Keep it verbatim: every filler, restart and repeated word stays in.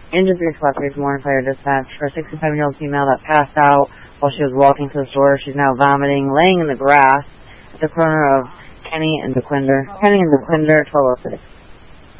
Engine three squad three from Warren Fire Dispatch. For a sixty-seven-year-old female that passed out while she was walking to the store. She's now vomiting, laying in the grass at the corner of Kenny and DeQuinder. Kenny and DeQuinder, twelve oh six.